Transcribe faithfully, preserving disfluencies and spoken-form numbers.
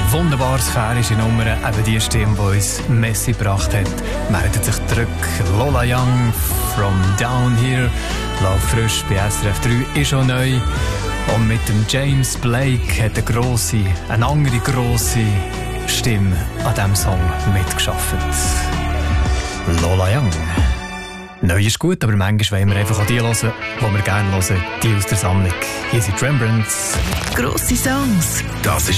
Wunderbar sphärische Nummer, eben die Stimme, die uns Messi gebracht hat, meldet sich zurück. Lola Young, From Down Here, läuft frisch bei S R F drei, ist schon neu. Und mit dem James Blake hat eine grosse, eine andere grosse Stimme an diesem Song mitgeschafft. Lola Young. Neu ist gut, aber manchmal wollen wir einfach auch die hören, die wir gerne hören, die aus der Sammlung. Hier sind die Rembrandts. Grosse Songs. Das ist